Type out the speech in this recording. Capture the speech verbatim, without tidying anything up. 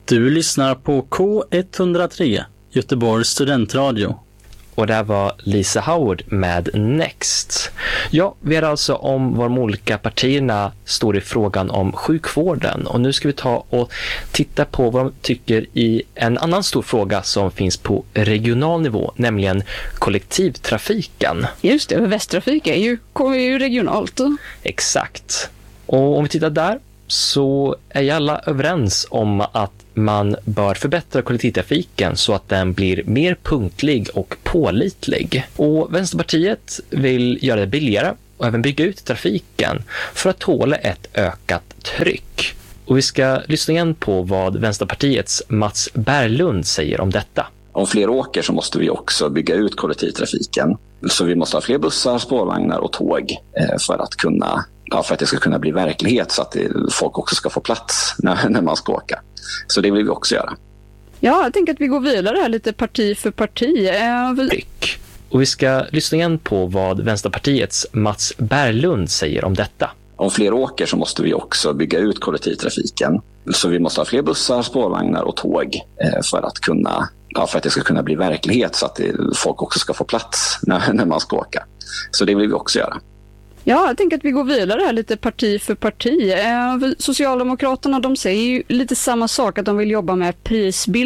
Du lyssnar på K ett noll tre, Göteborgs studentradio. Och där var Lisa Howard med Next. Ja, vi är alltså om var de olika partierna står i frågan om sjukvården. Och nu ska vi ta och titta på vad de tycker i en annan stor fråga som finns på regional nivå, nämligen kollektivtrafiken. Just det, Västtrafik är ju, kommer ju regionalt. Exakt. Och om vi tittar där så är ju alla överens om att man bör förbättra kollektivtrafiken så att den blir mer punktlig och pålitlig. Och Vänsterpartiet vill göra det billigare och även bygga ut trafiken för att tåla ett ökat tryck. Och vi ska lyssna igen på vad Vänsterpartiets Mats Berglund säger om detta. Om fler åker så måste vi också bygga ut kollektivtrafiken. Så vi måste ha fler bussar, spårvagnar och tåg för att kunna Ja, för att det ska kunna bli verklighet så att det, folk också ska få plats när, när man ska åka. Så det vill vi också göra. Ja, jag tänker att vi går vidare här lite parti för parti. Eh, vi... Och vi ska lyssna igen på vad Vänsterpartiets Mats Berglund säger om detta. Om fler åker så måste vi också bygga ut kollektivtrafiken. Så vi måste ha fler bussar, spårvagnar och tåg för att kunna Ja, för att det ska kunna bli verklighet så att det, folk också ska få plats när, när man ska åka. Så det vill vi också göra. Ja, jag tänker att vi går vidare här lite parti för parti. Eh, Socialdemokraterna, de säger ju lite samma sak, att de vill jobba med prisbild.